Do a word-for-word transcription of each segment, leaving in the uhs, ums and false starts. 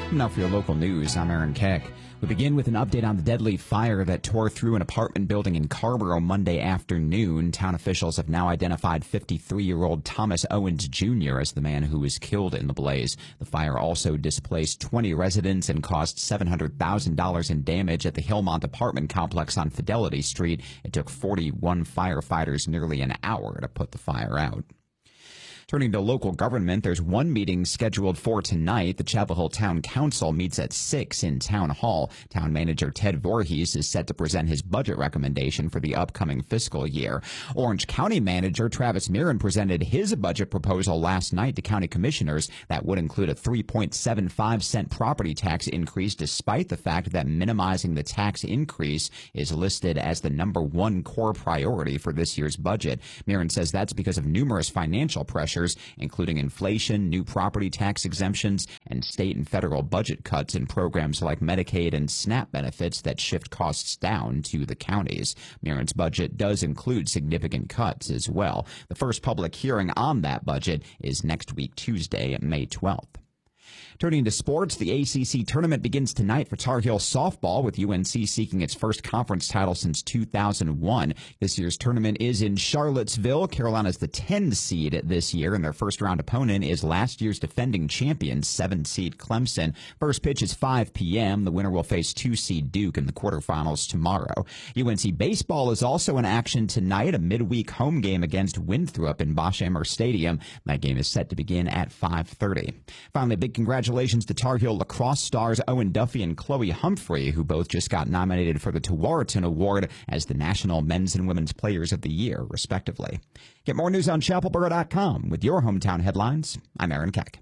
Now for your local news, I'm Aaron Keck. We begin with an update on the deadly fire that tore through an apartment building in Carrboro Monday afternoon. Town officials have now identified fifty-three-year-old Thomas Owens Junior as the man who was killed in the blaze. The fire also displaced twenty residents and caused seven hundred thousand dollars in damage at the Hillmont apartment complex on Fidelity Street. It took forty-one firefighters nearly an hour to put the fire out. Turning to local government, there's one meeting scheduled for tonight. The Chapel Hill Town Council meets at six in Town Hall. Town Manager Ted Voorhees is set to present his budget recommendation for the upcoming fiscal year. Orange County Manager Travis Mirren presented his budget proposal last night to county commissioners. That would include a three point seven five cent property tax increase, despite the fact that minimizing the tax increase is listed as the number one core priority for this year's budget. Mirren says that's because of numerous financial pressures, including inflation, new property tax exemptions, and state and federal budget cuts in programs like Medicaid and SNAP benefits that shift costs down to the counties. Mirren's budget does include significant cuts as well. The first public hearing on that budget is next week, Tuesday, May twelfth. Turning to sports, the A C C tournament begins tonight for Tar Heel softball, with U N C seeking its first conference title since two thousand one. This year's tournament is in Charlottesville. Carolina's the ten seed this year, and their first-round opponent is last year's defending champion, seven seed Clemson. First pitch is five p.m. The winner will face two seed Duke in the quarterfinals tomorrow. U N C baseball is also in action tonight, a midweek home game against Winthrop in Boshamer Stadium. That game is set to begin at five thirty. Finally, big congratulations Congratulations to Tar Heel lacrosse stars Owen Duffy and Chloe Humphrey, who both just got nominated for the Tewaaraton Award as the National Men's and Women's Players of the Year, respectively. Get more news on chapelboro dot com. With your hometown headlines, I'm Aaron Keck.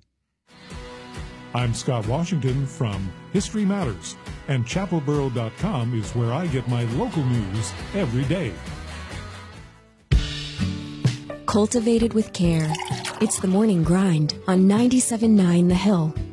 I'm Scott Washington from History Matters, and chapelboro dot com is where I get my local news every day. Cultivated with care. It's the morning grind on ninety-seven point nine The Hill.